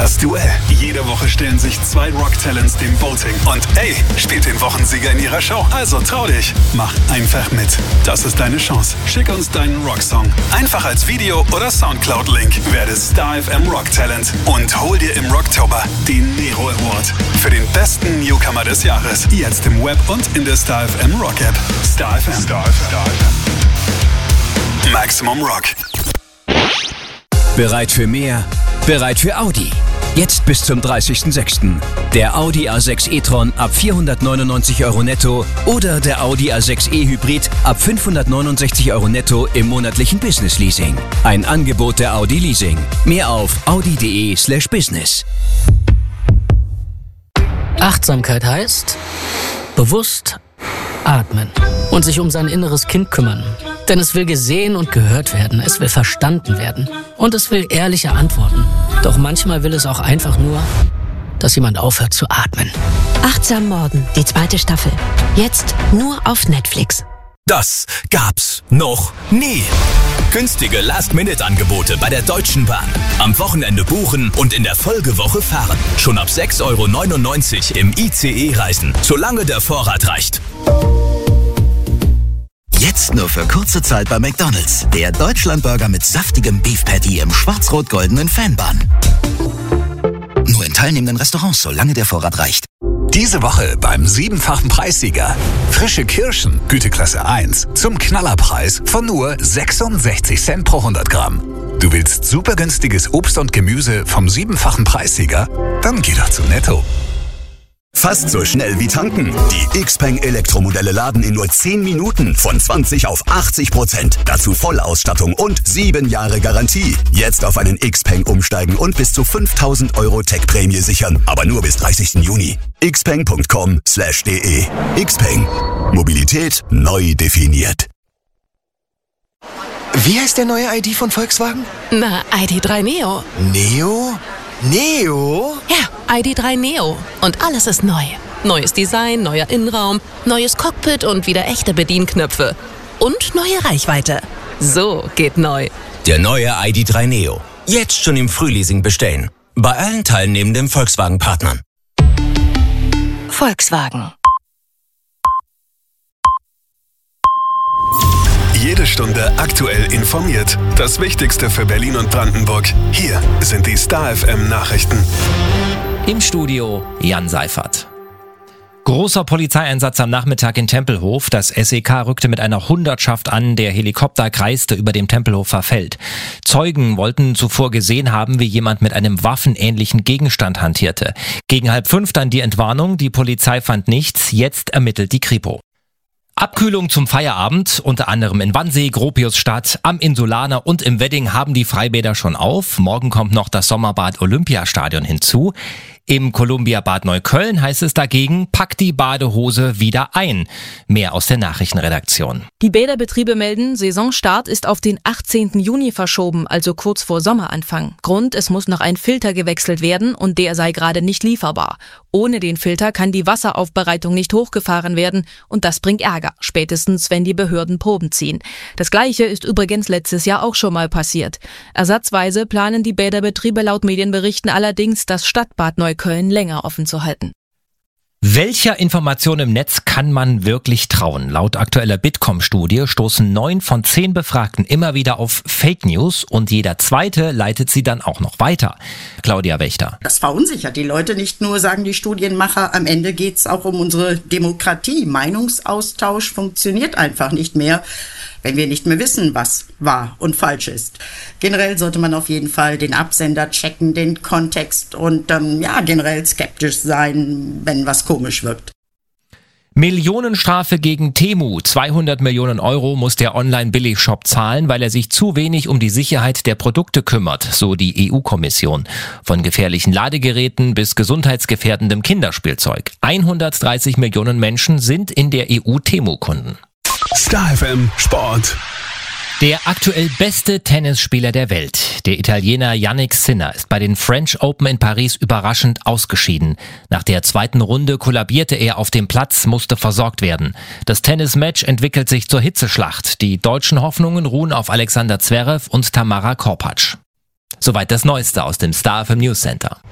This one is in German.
Das Duell. Jede Woche stellen sich 2 Rock-Talents dem Voting. Und ey, spielt den Wochensieger in ihrer Show. Also trau dich. Mach einfach mit. Das ist deine Chance. Schick uns deinen Rocksong. Einfach als Video oder Soundcloud-Link. Werde Star FM Rock-Talent. Und hol dir im Rocktober den Nero Award. Für den besten Newcomer des Jahres. Jetzt im Web und in der Star FM Rock-App. Star FM. Star FM. Maximum Rock. Bereit für mehr? Bereit für Audi. Jetzt bis zum 30.06. Der Audi A6 e-tron ab 499 € netto oder der Audi A6 e-Hybrid ab 569 € netto im monatlichen Business Leasing. Ein Angebot der Audi Leasing. Mehr auf audi.de/business. Achtsamkeit heißt bewusst atmen und sich um sein inneres Kind kümmern. Denn es will gesehen und gehört werden, es will verstanden werden und es will ehrliche Antworten. Doch manchmal will es auch einfach nur, dass jemand aufhört zu atmen. Achtsam Morden, die 2. Staffel. Jetzt nur auf Netflix. Das gab's noch nie. Günstige Last-Minute-Angebote bei der Deutschen Bahn. Am Wochenende buchen und in der Folgewoche fahren. Schon ab 6,99 € im ICE reisen, solange der Vorrat reicht. Jetzt nur für kurze Zeit bei McDonald's. Der Deutschlandburger mit saftigem Beef Patty im schwarz-rot-goldenen Fanbun. Nur in teilnehmenden Restaurants, solange der Vorrat reicht. Diese Woche beim 7-fachen Preissieger. Frische Kirschen, Güteklasse 1, zum Knallerpreis von nur 66 Cent pro 100 Gramm. Du willst super günstiges Obst und Gemüse vom 7-fachen Preissieger? Dann geh doch zu Netto. Fast so schnell wie tanken. Die Xpeng Elektromodelle laden in nur 10 Minuten von 20 auf 80%. Dazu Vollausstattung und 7 Jahre Garantie. Jetzt auf einen Xpeng umsteigen und bis zu 5.000 € Tech-Prämie sichern. Aber nur bis 30. Juni. xpeng.com/de. Xpeng. Mobilität neu definiert. Wie heißt der neue ID von Volkswagen? Na, ID.3 Neo. Neo? Neo? Ja, ID.3 Neo. Und alles ist neu. Neues Design, neuer Innenraum, neues Cockpit und wieder echte Bedienknöpfe. Und neue Reichweite. So geht neu. Der neue ID.3 Neo. Jetzt schon im Frühleasing bestellen. Bei allen teilnehmenden Volkswagen-Partnern. Volkswagen. Jede Stunde aktuell informiert. Das Wichtigste für Berlin und Brandenburg. Hier sind die Star FM Nachrichten. Im Studio Jan Seifert. Großer Polizeieinsatz am Nachmittag in Tempelhof. Das SEK rückte mit einer Hundertschaft an. Der Helikopter kreiste über dem Tempelhofer Feld. Zeugen wollten zuvor gesehen haben, wie jemand mit einem waffenähnlichen Gegenstand hantierte. Gegen 4:30 dann die Entwarnung. Die Polizei fand nichts. Jetzt ermittelt die Kripo. Abkühlung zum Feierabend, unter anderem in Wannsee, Gropiusstadt, am Insulaner und im Wedding haben die Freibäder schon auf. Morgen kommt noch das Sommerbad Olympiastadion hinzu. Im Columbia Bad Neukölln heißt es dagegen, pack die Badehose wieder ein. Mehr aus der Nachrichtenredaktion. Die Bäderbetriebe melden, Saisonstart ist auf den 18. Juni verschoben, also kurz vor Sommeranfang. Grund, es muss noch ein Filter gewechselt werden und der sei gerade nicht lieferbar. Ohne den Filter kann die Wasseraufbereitung nicht hochgefahren werden und das bringt Ärger, spätestens wenn die Behörden Proben ziehen. Das Gleiche ist übrigens letztes Jahr auch schon mal passiert. Ersatzweise planen die Bäderbetriebe laut Medienberichten allerdings, das Stadtbad Neukölln länger offen zu halten. Welcher Information im Netz kann man wirklich trauen? Laut aktueller Bitkom-Studie stoßen 9 von 10 Befragten immer wieder auf Fake News und jeder Zweite leitet sie dann auch noch weiter. Claudia Wächter. Das verunsichert die Leute nicht nur, sagen die Studienmacher. Am Ende geht es auch um unsere Demokratie. Meinungsaustausch funktioniert einfach nicht mehr, wenn wir nicht mehr wissen, was wahr und falsch ist. Generell sollte man auf jeden Fall den Absender checken, den Kontext und generell skeptisch sein, wenn was komisch wirkt. Millionenstrafe gegen Temu. 200 Millionen € muss der Online-Billigshop zahlen, weil er sich zu wenig um die Sicherheit der Produkte kümmert, so die EU-Kommission. Von gefährlichen Ladegeräten bis gesundheitsgefährdendem Kinderspielzeug. 130 Millionen Menschen sind in der EU Temu-Kunden. Star FM Sport. Der aktuell beste Tennisspieler der Welt, der Italiener Jannik Sinner, ist bei den French Open in Paris überraschend ausgeschieden. Nach der 2. Runde kollabierte er auf dem Platz, musste versorgt werden. Das Tennismatch entwickelt sich zur Hitzeschlacht. Die deutschen Hoffnungen ruhen auf Alexander Zverev und Tamara Korpatsch. Soweit das Neueste aus dem Star FM News Center.